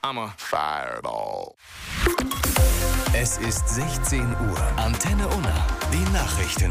I'm a fireball. Es ist 16 Uhr. Antenne Unna. Die Nachrichten.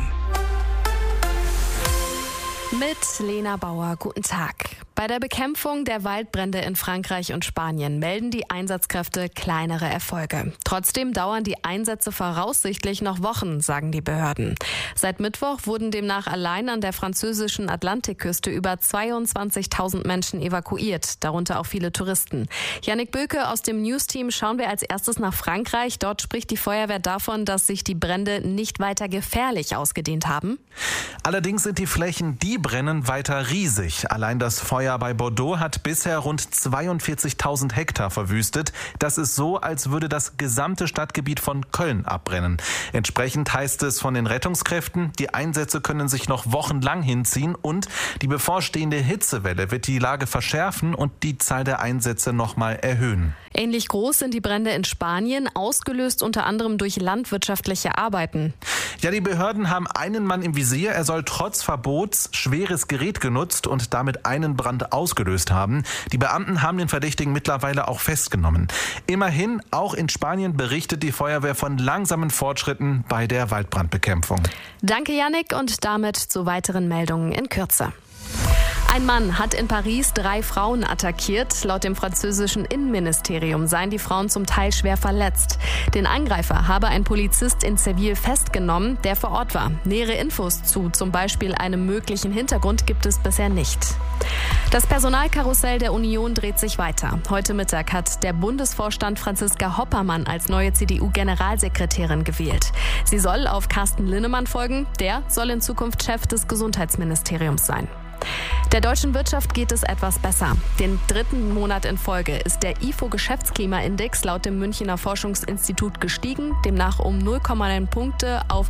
Mit Lena Bauer, guten Tag. Bei der Bekämpfung der Waldbrände in Frankreich und Spanien melden die Einsatzkräfte kleinere Erfolge. Trotzdem dauern die Einsätze voraussichtlich noch Wochen, sagen die Behörden. Seit Mittwoch wurden demnach allein an der französischen Atlantikküste über 22.000 Menschen evakuiert, darunter auch viele Touristen. Yannick Böke aus dem News-Team schauen wir als erstes nach Frankreich. Dort spricht die Feuerwehr davon, dass sich die Brände nicht weiter gefährlich ausgedehnt haben. Allerdings sind die Flächen, die brennen, weiter riesig. Allein das Feuer bei Bordeaux hat bisher rund 42.000 Hektar verwüstet. Das ist so, als würde das gesamte Stadtgebiet von Köln abbrennen. Entsprechend heißt es von den Rettungskräften, die Einsätze können sich noch wochenlang hinziehen und die bevorstehende Hitzewelle wird die Lage verschärfen und die Zahl der Einsätze nochmal erhöhen. Ähnlich groß sind die Brände in Spanien, ausgelöst unter anderem durch landwirtschaftliche Arbeiten. Ja, die Behörden haben einen Mann im Visier. Er soll trotz Verbots schweres Gerät genutzt und damit einen Brand ausgelöst haben. Die Beamten haben den Verdächtigen mittlerweile auch festgenommen. Immerhin, auch in Spanien berichtet die Feuerwehr von langsamen Fortschritten bei der Waldbrandbekämpfung. Danke, Yannick, und damit zu weiteren Meldungen in Kürze. Ein Mann hat in Paris 3 Frauen attackiert. Laut dem französischen Innenministerium seien die Frauen zum Teil schwer verletzt. Den Angreifer habe ein Polizist in Seville festgenommen, der vor Ort war. Nähere Infos zu zum Beispiel einem möglichen Hintergrund gibt es bisher nicht. Das Personalkarussell der Union dreht sich weiter. Heute Mittag hat der Bundesvorstand Franziska Hoppermann als neue CDU-Generalsekretärin gewählt. Sie soll auf Carsten Linnemann folgen. Der soll in Zukunft Chef des Gesundheitsministeriums sein. Der deutschen Wirtschaft geht es etwas besser. Den 3. Monat in Folge ist der IFO-Geschäftsklimaindex laut dem Münchner Forschungsinstitut gestiegen, demnach um 0,9 Punkte auf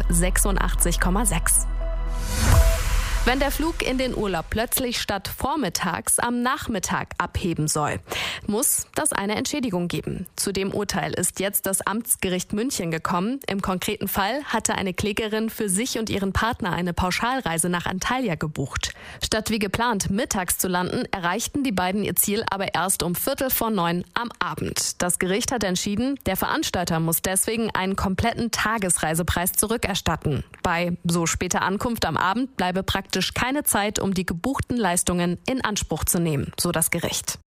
86,6. Wenn der Flug in den Urlaub plötzlich statt vormittags am Nachmittag abheben soll, muss das eine Entschädigung geben. Zu dem Urteil ist jetzt das Amtsgericht München gekommen. Im konkreten Fall hatte eine Klägerin für sich und ihren Partner eine Pauschalreise nach Antalya gebucht. Statt wie geplant mittags zu landen, erreichten die beiden ihr Ziel aber erst um 8:45 am Abend. Das Gericht hat entschieden, der Veranstalter muss deswegen einen kompletten Tagesreisepreis zurückerstatten. Bei so später Ankunft am Abend bleibe praktisch keine Zeit, um die gebuchten Leistungen in Anspruch zu nehmen, so das Gericht.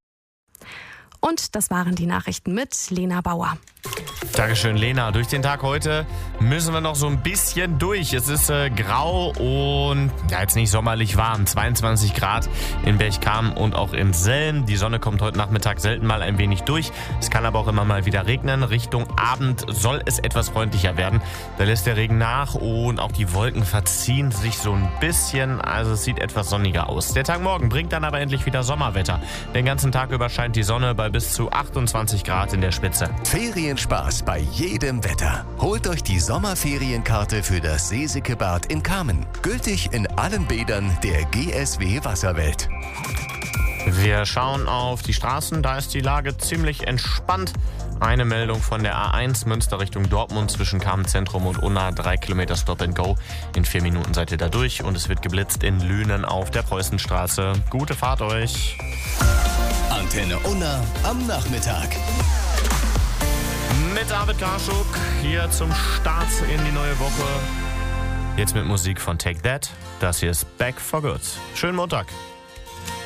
Und das waren die Nachrichten mit Lena Bauer. Dankeschön, Lena. Durch den Tag heute müssen wir noch so ein bisschen durch. Es ist grau und jetzt nicht sommerlich warm. 22 Grad in Berchtesgaden und auch in Selm. Die Sonne kommt heute Nachmittag selten mal ein wenig durch. Es kann aber auch immer mal wieder regnen. Richtung Abend soll es etwas freundlicher werden. Da lässt der Regen nach und auch die Wolken verziehen sich so ein bisschen. Also es sieht etwas sonniger aus. Der Tag morgen bringt dann aber endlich wieder Sommerwetter. Den ganzen Tag über scheint die Sonne bei bis zu 28 Grad in der Spitze. Ferienspaß bei jedem Wetter. Holt euch die Sommerferienkarte für das Seesikebad in Kamen. Gültig in allen Bädern der GSW Wasserwelt. Wir schauen auf die Straßen. Da ist die Lage ziemlich entspannt. Eine Meldung von der A1 Münster Richtung Dortmund zwischen Kamen Zentrum und Unna. 3 Kilometer Stop and Go. In 4 Minuten seid ihr da durch und es wird geblitzt in Lünen auf der Preußenstraße. Gute Fahrt euch. Antenne Unna am Nachmittag. Mit David Karschuk hier zum Start in die neue Woche. Jetzt mit Musik von Take That. Das hier ist Back for Good. Schönen Montag.